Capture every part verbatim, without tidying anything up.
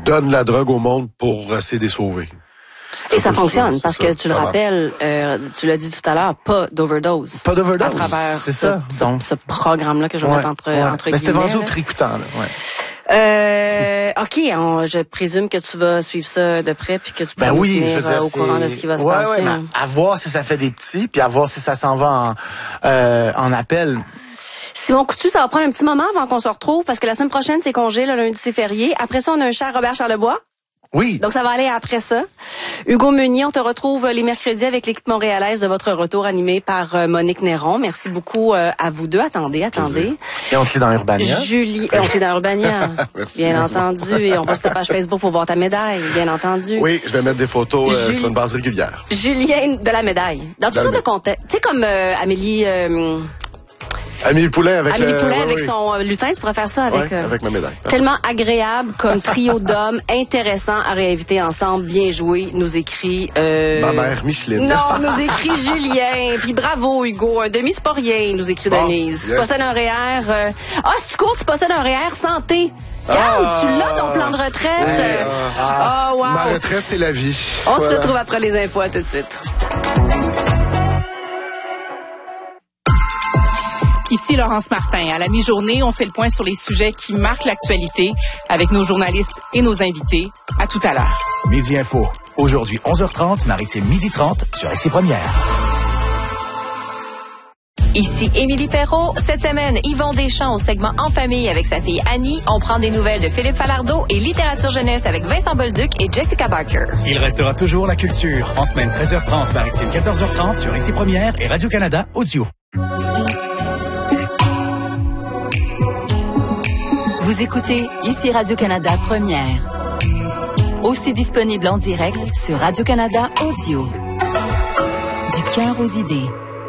donnent la drogue au monde pour essayer de les sauver. Et ça fonctionne, ça, parce ça, que tu le rappelles, euh, tu l'as dit tout à l'heure, pas d'overdose. Pas d'overdose. À travers c'est ce, ça. ce, Donc, ce programme-là que je vais ouais, mettre entre, ouais. entre Mais guillemets. c'était vendu là. au prix coûtant, là, ouais. Euh, OK, on, je présume que tu vas suivre ça de près puis que tu peux ben nous oui, tenir je veux dire, au courant de ce qui va se ouais, passer. Ouais, hein. à voir si ça fait des petits, puis à voir si ça s'en va en, euh, en appel. Simon Coutu, ça va prendre un petit moment avant qu'on se retrouve parce que la semaine prochaine, c'est congé, le lundi, c'est férié. Après ça, on a un cher Robert Charlebois. Oui. Donc, ça va aller après ça. Hugo Meunier, on te retrouve les mercredis avec l'équipe montréalaise de votre retour animé par euh, Monique Néron. Merci beaucoup euh, à vous deux. Attendez, attendez. Et on te lit dans Urbania. Julie, et on te lit dans Urbania. Merci, bien merci. entendu. Et on va sur ta page Facebook pour voir ta médaille, bien entendu. Oui, je vais mettre des photos euh, Julie- sur une base régulière. Julien de la médaille. Dans toutes la sortes de médaille. contextes. Tu sais, comme euh, Amélie... Euh, Amélie Poulain avec Amélie le... Poulain ouais, avec ouais. son euh, lutin, tu pourrais faire ça avec... Ouais, euh, avec ma médaille. Tellement agréable comme trio d'hommes, intéressant à réinviter ensemble, bien joué, nous écrit... Euh... Ma mère Micheline. Non, nous écrit Julien, puis bravo Hugo, un demi c'est pas rien, nous écrit Bon, Denise. Tu yes. possèdes un R E E R... euh, Ah, si tu cours, tu possèdes un R E E R santé. Regarde, Ah. tu l'as ton plan de retraite. Oui, Euh, ah. Oh, wow. Ma retraite, c'est la vie. On se Voilà. retrouve après les infos, à tout de suite. Ici Laurence Martin. À la mi-journée, on fait le point sur les sujets qui marquent l'actualité avec nos journalistes et nos invités. À tout à l'heure. Midi Info. Aujourd'hui, onze heures trente, Maritime midi trente sur Ici Première. Ici Émilie Perrault. Cette semaine, Yvon Deschamps au segment En famille avec sa fille Annie. On prend des nouvelles de Philippe Falardeau et littérature jeunesse avec Vincent Bolduc et Jessica Barker. Il restera toujours la culture. En semaine, treize heures trente, Maritime quatorze heures trente sur Ici Première et Radio-Canada Audio. Vous écoutez ici Radio-Canada Première. Aussi disponible en direct sur Radio-Canada Audio. Du cœur aux idées.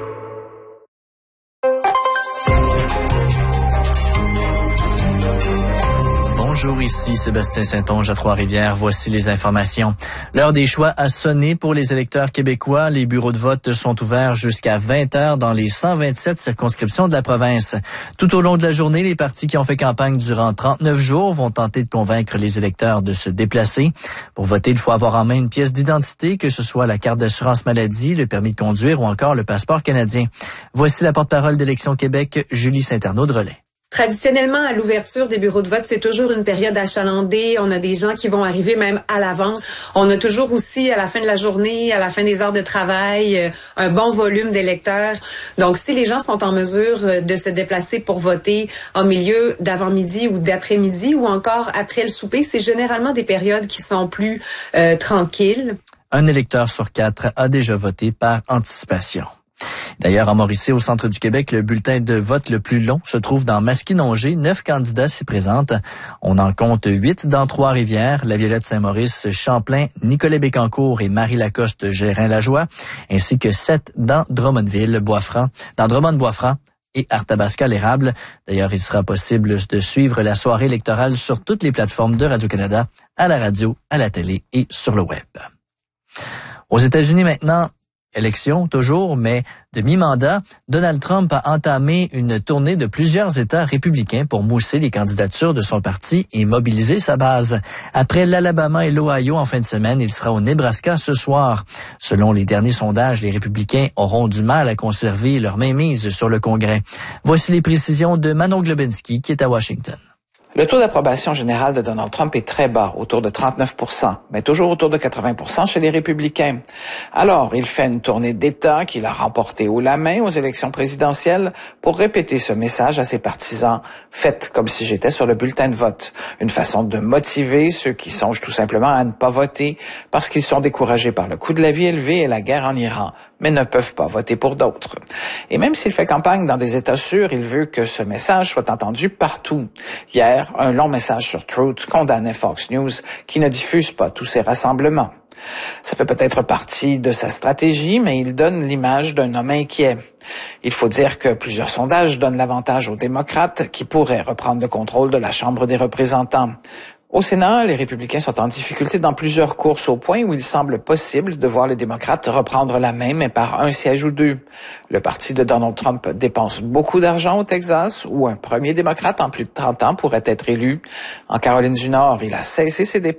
Bonjour, ici Sébastien Saint-Onge à Trois-Rivières. Voici les informations. L'heure des choix a sonné pour les électeurs québécois. Les bureaux de vote sont ouverts jusqu'à vingt heures dans les cent vingt-sept circonscriptions de la province. Tout au long de la journée, les partis qui ont fait campagne durant trente-neuf jours vont tenter de convaincre les électeurs de se déplacer. Pour voter, il faut avoir en main une pièce d'identité, que ce soit la carte d'assurance maladie, le permis de conduire ou encore le passeport canadien. Voici la porte-parole d'Élections Québec, Julie Saint-Arnaud de Relais. Traditionnellement, à l'ouverture des bureaux de vote, c'est toujours une période achalandée. On a des gens qui vont arriver même à l'avance. On a toujours aussi, à la fin de la journée, à la fin des heures de travail, un bon volume d'électeurs. Donc, si les gens sont en mesure de se déplacer pour voter en milieu d'avant-midi ou d'après-midi ou encore après le souper, c'est généralement des périodes qui sont plus euh, tranquilles. Un électeur sur quatre a déjà voté par anticipation. D'ailleurs, en Mauricie, au centre du Québec, le bulletin de vote le plus long se trouve dans Masquinongé. Neuf candidats s'y présentent. On en compte huit dans Trois-Rivières, La Violette Saint-Maurice, Champlain, Nicolet-Bécancour et Marie-Lacoste Gérin-Lajoie, ainsi que sept dans Drummondville, Boisfranc, dans Drummond-Boisfranc et Arthabasca-l'Érable. D'ailleurs, il sera possible de suivre la soirée électorale sur toutes les plateformes de Radio-Canada, à la radio, à la télé et sur le web. Aux États-Unis maintenant, élection toujours, mais de mi-mandat, Donald Trump a entamé une tournée de plusieurs États républicains pour mousser les candidatures de son parti et mobiliser sa base. Après l'Alabama et l'Ohio en fin de semaine, il sera au Nebraska ce soir. Selon les derniers sondages, les républicains auront du mal à conserver leur mainmise sur le Congrès. Voici les précisions de Manon Globinski qui est à Washington. Le taux d'approbation générale de Donald Trump est très bas, autour de trente-neuf pour cent, mais toujours autour de quatre-vingts pour cent chez les républicains. Alors, il fait une tournée d'État qu'il a remporté haut la main aux élections présidentielles pour répéter ce message à ses partisans. Faites comme si j'étais sur le bulletin de vote. Une façon de motiver ceux qui songent tout simplement à ne pas voter parce qu'ils sont découragés par le coût de la vie élevé et la guerre en Iran, mais ne peuvent pas voter pour d'autres. Et même s'il fait campagne dans des États sûrs, il veut que ce message soit entendu partout. Hier, un long message sur Truth condamnait Fox News qui ne diffuse pas tous ces rassemblements. Ça fait peut-être partie de sa stratégie, mais il donne l'image d'un homme inquiet. Il faut dire que plusieurs sondages donnent l'avantage aux démocrates qui pourraient reprendre le contrôle de la Chambre des représentants. Au Sénat, les républicains sont en difficulté dans plusieurs courses au point où il semble possible de voir les démocrates reprendre la main, mais par un siège ou deux. Le parti de Donald Trump dépense beaucoup d'argent au Texas, où un premier démocrate en plus de trente ans pourrait être élu. En Caroline du Nord, il a cessé ses dépenses